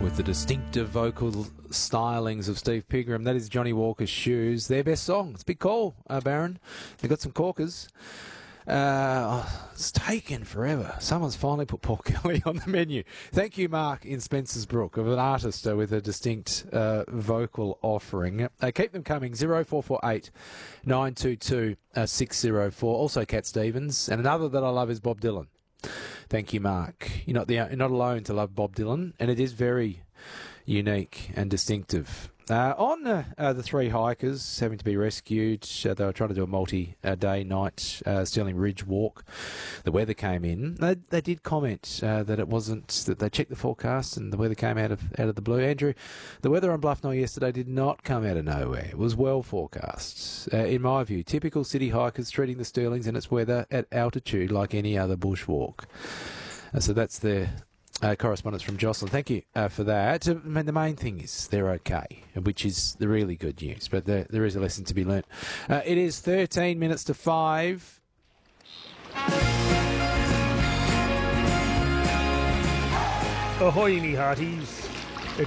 with the distinctive vocal stylings of Steve Pigram. That is Johnny Walker's Shoes, their best song. It's a big call, Baron. They've got some corkers. It's taken forever. Someone's finally put Paul Kelly on the menu. Thank you, Mark, in Spencer's Brook, of an artist with a distinct vocal offering. Keep them coming. 0448 922 604. Also, Cat Stevens. And another that I love is Bob Dylan. Thank you, Mark. You're not alone to love Bob Dylan, and it is very unique and distinctive. On the three hikers having to be rescued, they were trying to do a multi-day night Stirling Ridge walk. The weather came in. They did comment that it wasn't that they checked the forecast and the weather came out of the blue. Andrew, the weather on Bluff Knoll yesterday did not come out of nowhere. It was well forecast. In my view, typical city hikers treating the Stirlings and its weather at altitude like any other bushwalk. So that's their correspondence from Jocelyn. Thank you for that. I mean, the main thing is they're okay, which is the really good news, but there is a lesson to be learnt. It is 13 minutes to 5. Ahoy, me hearties.